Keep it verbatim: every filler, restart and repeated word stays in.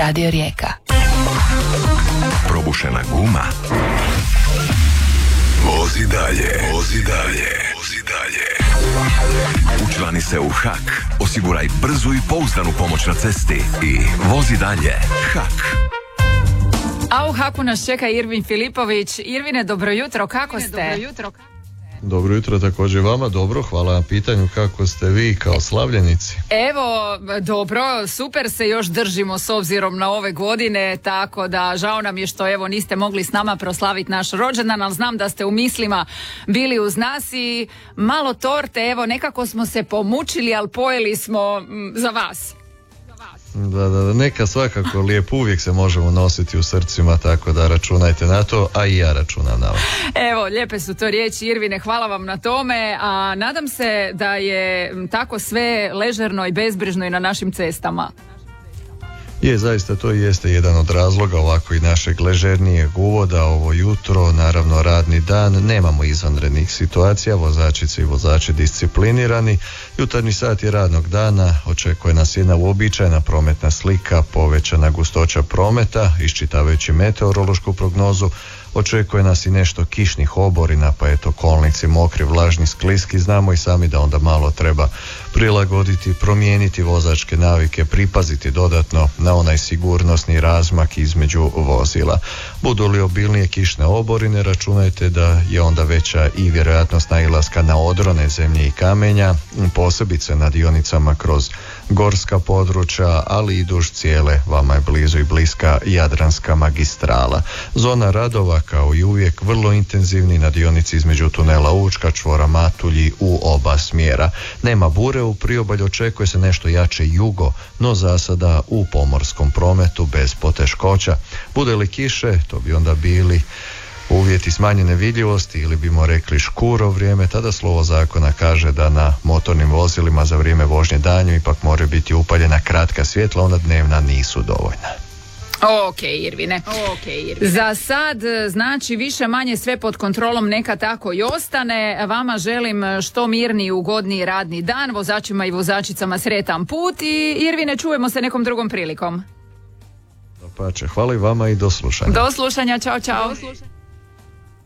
Radio Rijeka. Probušena guma. Vozi dalje, vozi dalje, vozi dalje. Učlani se u Hak, osiguraj brzu i pouzdanu pomoć na cesti i vozi dalje. Hak. A u Haku nas čeka Irvin Filipović. Irvine, dobro jutro, kako ste? Dobro jutro. Dobro jutro također vama, dobro, hvala na pitanju, kako ste vi kao slavljenici? Evo, dobro, super se još držimo s obzirom na ove godine, tako da žao nam je što evo niste mogli s nama proslaviti naš rođendan, ali znam da ste u mislima bili uz nas i malo torte, evo nekako smo se pomučili, ali pojeli smo m, za vas. Da, da, da, neka svakako lijepo, uvijek se možemo nositi u srcima, tako da računajte na to, a i ja računam na vas. Evo, lijepe su to riječi, Irvine, hvala vam na tome, a nadam se da je tako sve ležerno i bezbrižno i na našim cestama. Je, zaista to jeste jedan od razloga ovako i našeg ležernijeg uvoda ovo jutro, naravno radni dan, nemamo izvanrednih situacija, vozačice i vozači disciplinirani, jutarnji sati radnog dana, očekuje nas jedna uobičajena prometna slika, povećana gustoća prometa, iščitavajući meteorološku prognozu, očekuje nas i nešto kišnih oborina, pa eto kolnici mokri, vlažni, skliski, znamo i sami da onda malo treba prilagoditi, promijeniti vozačke navike, pripaziti dodatno na onaj sigurnosni razmak između vozila. Budu li obilnije kišne oborine, računajte da je onda veća i vjerojatnost nailaska na odrone zemlje i kamenja, posebice na dionicama kroz gorska područja, ali i duž cijele, vama je blizu i bliska Jadranska magistrala. Zona radova kao i uvijek vrlo intenzivni na dionici između tunela Učka, čvora Matulji u oba smjera. Nema bure u priobalju, očekuje se nešto jače jugo, no za sada u pomorskom prometu bez poteškoća. Bude li kiše, to bi onda bili uvjeti smanjene vidljivosti ili bimo rekli škuro vrijeme, tada slovo zakona kaže da na motornim vozilima za vrijeme vožnje danju ipak moraju biti upaljena kratka svjetla, onda dnevna nisu dovoljna. Ok, Irvine. Okay, Irvine. Za sad, znači, više manje sve pod kontrolom, neka tako i ostane. Vama želim što mirniji i ugodniji radni dan, vozačima i vozačicama sretan put i Irvine, čujemo se nekom drugom prilikom. Dapače, hvala i vama i do slušanja. Do slušanja, čao, čao. Do slušanja.